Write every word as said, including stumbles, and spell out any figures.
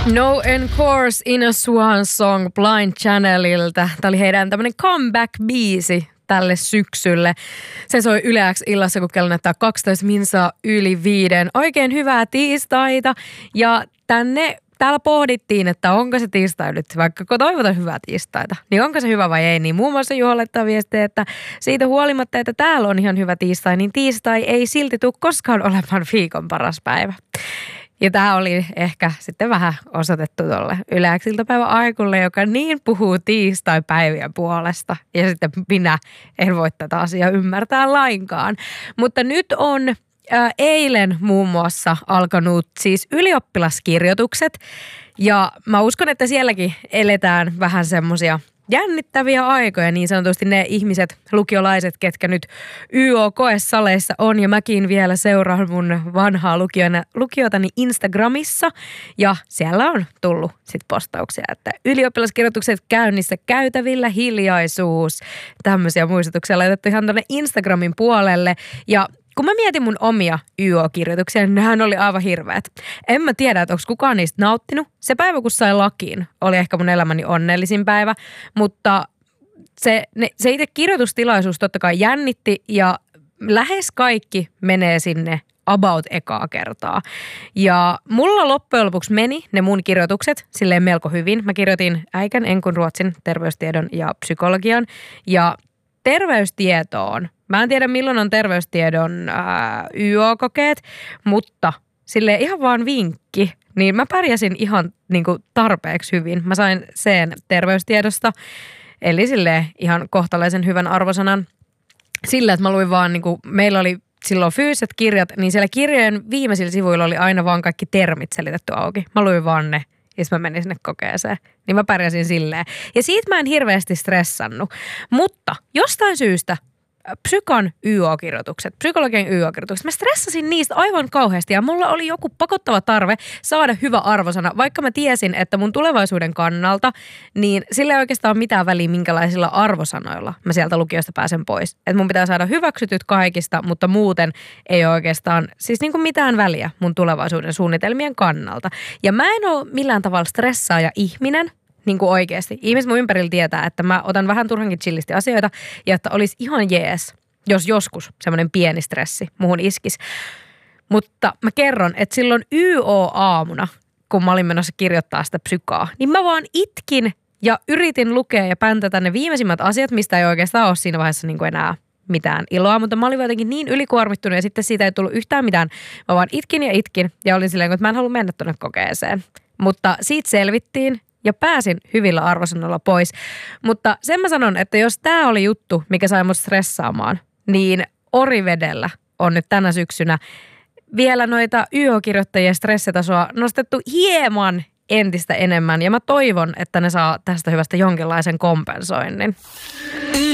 No Encore in a Swan Song Blind Channelilta. Tämä oli heidän tämmöinen comeback-biisi tälle syksylle. Se soi Yle X illassa, kun kello näyttää kaksitoista minsaa yli viiden. Oikein hyvää tiistaita. Ja tänne täällä pohdittiin, että onko se tiistai nyt, vaikka kun toivotan hyvää tiistaita, niin onko se hyvä vai ei. Niin muun muassa Juho laittaa viestiä, että siitä huolimatta, että täällä on ihan hyvä tiistai, niin tiistai ei silti tule koskaan olemaan viikon paras päivä. Ja tämä oli ehkä sitten vähän osoitettu tuolle Yle X-iltapäivän Aikulle, joka niin puhuu tiistai-päivien puolesta. Ja sitten minä en voi tätä asiaa ymmärtää lainkaan. Mutta nyt on ää, eilen muun muassa alkanut siis ylioppilaskirjoitukset. Ja mä uskon, että sielläkin eletään vähän semmoisia jännittäviä aikoja, niin sanotusti ne ihmiset, lukiolaiset, ketkä nyt Y O-koesaleissa on, ja mäkin vielä seuraan mun vanhaa lukiona, lukiotani Instagramissa, ja siellä on tullut sit postauksia, että ylioppilaskirjoitukset käynnissä, käytävillä hiljaisuus, tämmöisiä muistutuksia laitettu ihan tuonne Instagramin puolelle, ja kun mä mietin mun omia Y O-kirjoituksia, niin nehän oli aivan hirveät. En mä tiedä, että onko kukaan niistä nauttinut. Se päivä, kun sai lakiin, oli ehkä mun elämäni onnellisin päivä, mutta se, ne, se itse kirjoitustilaisuus totta kai jännitti ja lähes kaikki menee sinne about ekaa kertaa. Ja mulla loppujen lopuksi meni ne mun kirjoitukset silleen melko hyvin. Mä kirjoitin äikän, enkun, ruotsin, terveystiedon ja psykologian ja terveystietoon. Mä en tiedä, milloin on terveystiedon ää, Y O-kokeet, mutta silleen ihan vaan vinkki, niin mä pärjäsin ihan niin kuin tarpeeksi hyvin. Mä sain sen terveystiedosta, eli silleen ihan kohtalaisen hyvän arvosanan. Sillä, että mä luin vaan, niin kuin, meillä oli silloin fyysiset kirjat, niin siellä kirjojen viimeisillä sivuilla oli aina vaan kaikki termit selitetty auki. Mä luin vaan ne. Ja mä menin sinne kokeeseen. Niin mä pärjäsin silleen. Ja siitä mä en hirveästi stressannut. Mutta jostain syystä psykan Y O-kirjoitukset, psykologian Y O-kirjoitukset, mä stressasin niistä aivan kauheasti ja mulla oli joku pakottava tarve saada hyvä arvosana, vaikka mä tiesin, että mun tulevaisuuden kannalta, niin sillä ei oikeastaan mitään väliä, minkälaisilla arvosanoilla mä sieltä lukiosta pääsen pois. Että mun pitää saada hyväksytyt kaikista, mutta muuten ei ole oikeastaan siis niin kuin mitään väliä mun tulevaisuuden suunnitelmien kannalta. Ja mä en ole millään tavalla stressaaja ihminen, niin kuin oikeasti. Ihmiset mun ympärillä tietää, että mä otan vähän turhankin chillisti asioita ja että olisi ihan jees, jos joskus semmoinen pieni stressi muhun iskisi. Mutta mä kerron, että silloin Y O-aamuna, kun mä olin menossa kirjoittaa sitä psykaa, niin mä vaan itkin ja yritin lukea ja päntätä ne viimeisimmät asiat, mistä ei oikeastaan ole siinä vaiheessa niin kuin enää mitään iloa, mutta mä olin jotenkin niin ylikuormittunut ja sitten siitä ei tullut yhtään mitään. Mä vaan itkin ja itkin ja olin silleen, että mä en halua mennä tuonne kokeeseen. Mutta siitä selvittiin. Ja pääsin hyvillä arvosanoilla pois. Mutta sen mä sanon, että jos tää oli juttu, mikä sai mut stressaamaan, niin Orivedellä on nyt tänä syksynä vielä noita Y O-kirjoittajien stressitasoa nostettu hieman entistä enemmän. Ja mä toivon, että ne saa tästä hyvästä jonkinlaisen kompensoinnin.